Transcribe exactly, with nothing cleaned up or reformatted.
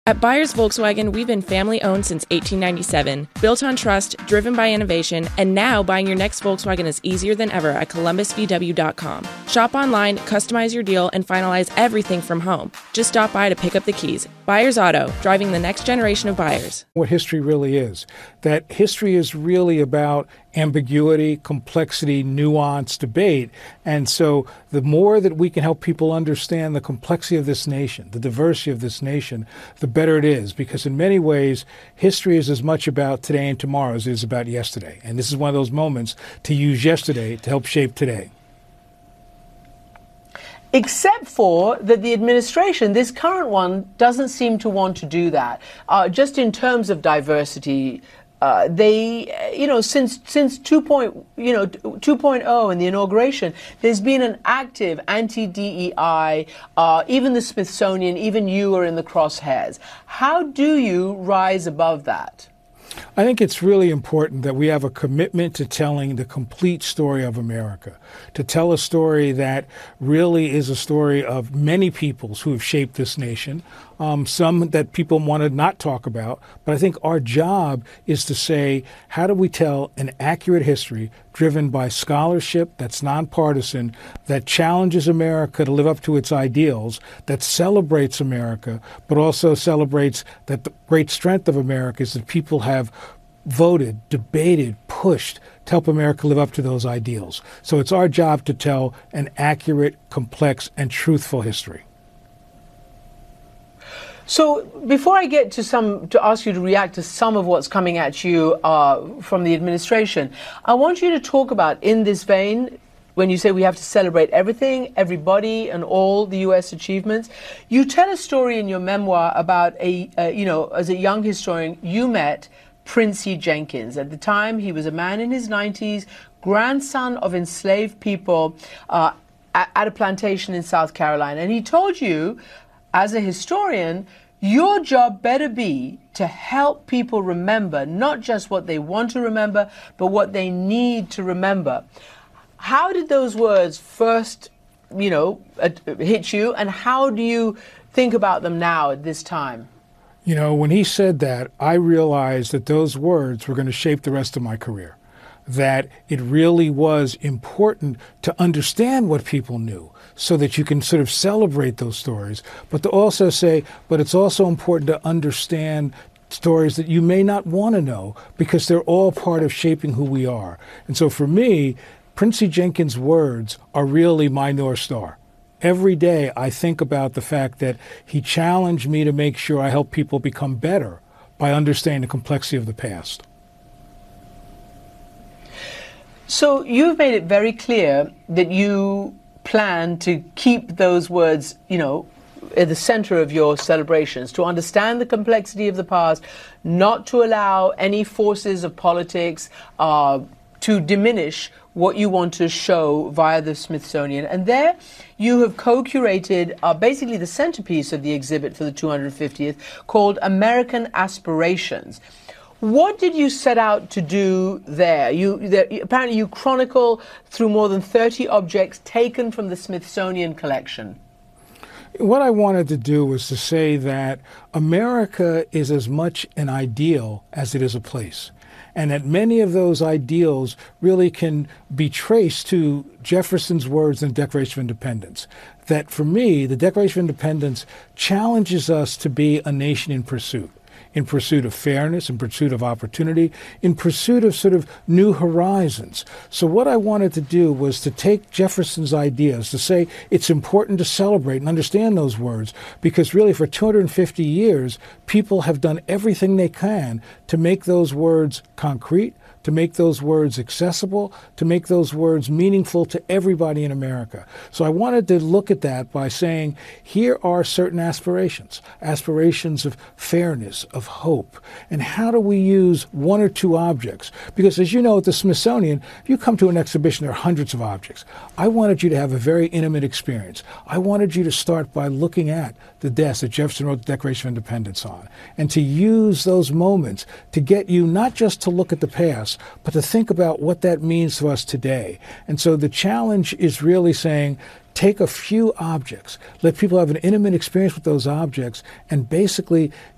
At Byers Volkswagen, we've been family-owned since eighteen ninety-seven, built on trust, driven by innovation, and now buying your next Volkswagen is easier than ever at Columbus V W dot com. Shop online, customize your deal, and finalize everything from home. Just stop by to pick up the keys. Byers Auto, driving the next generation of buyers. What history really is. That history is really about ambiguity, complexity, nuance, debate. And so the more that we can help people understand the complexity of this nation, the diversity of this nation, the better it is. Because in many ways, history is as much about today and tomorrow as it is about yesterday. And this is one of those moments to use yesterday to help shape today. Except for that the administration, this current one, doesn't seem to want to do that. Uh, just in terms of diversity, uh, they, you know, since since two point, you know, two point oh in the inauguration, there's been an active anti-D E I. Uh, even the Smithsonian, even you are in the crosshairs. How do you rise above that? I think it's really important that we have a commitment to telling the complete story of America, to tell a story that really is a story of many peoples who have shaped this nation, um, some that people want to not talk about. But I think our job is to say, how do we tell an accurate history driven by scholarship that's nonpartisan, that challenges America to live up to its ideals, that celebrates America, but also celebrates that the great strength of America is that people have voted, debated, pushed to help America live up to those ideals. So it's our job to tell an accurate, complex, and truthful history. So before I get to some, to ask you to react to some of what's coming at you uh, from the administration, I want you to talk about, in this vein, when you say we have to celebrate everything, everybody, and all the U S achievements, you tell a story in your memoir about a, uh, you know, as a young historian, you met Princey Jenkins. At the time, he was a man in his nineties, grandson of enslaved people uh, at, at a plantation in South Carolina. And he told you, as a historian, your job better be to help people remember not just what they want to remember, but what they need to remember. How did those words first, you know, uh, hit you, and how do you think about them now at this time? You know, when he said that, I realized that those words were going to shape the rest of my career, that it really was important to understand what people knew so that you can sort of celebrate those stories, but to also say, but it's also important to understand stories that you may not want to know because they're all part of shaping who we are. And so for me, Princey Jenkins' words are really my North Star. Every day I think about the fact that he challenged me to make sure I help people become better by understanding the complexity of the past. So you've made it very clear that you plan to keep those words, you know, at the center of your celebrations, to understand the complexity of the past, not to allow any forces of politics uh, to diminish what you want to show via the Smithsonian. And there you have co-curated uh, basically the centerpiece of the exhibit for the two hundred fiftieth, called American Aspirations. What did you set out to do there? You there, apparently you chronicle through more than thirty objects taken from the Smithsonian collection. What I wanted to do was to say that America is as much an ideal as it is a place, and that many of those ideals really can be traced to Jefferson's words in the Declaration of Independence. That for me, the Declaration of Independence challenges us to be a nation in pursuit. In pursuit of fairness, in pursuit of opportunity, in pursuit of sort of new horizons. So what I wanted to do was to take Jefferson's ideas, to say it's important to celebrate and understand those words, because really for two hundred fifty years, people have done everything they can to make those words concrete, to make those words accessible, to make those words meaningful to everybody in America. So I wanted to look at that by saying, here are certain aspirations, aspirations of fairness, of hope, and how do we use one or two objects? Because as you know, at the Smithsonian, if you come to an exhibition, there are hundreds of objects. I wanted you to have a very intimate experience. I wanted you to start by looking at the desk that Jefferson wrote the Declaration of Independence on, and to use those moments to get you not just to look at the past, but to think about what that means to us today. And so the challenge is really saying, take a few objects, let people have an intimate experience with those objects, and basically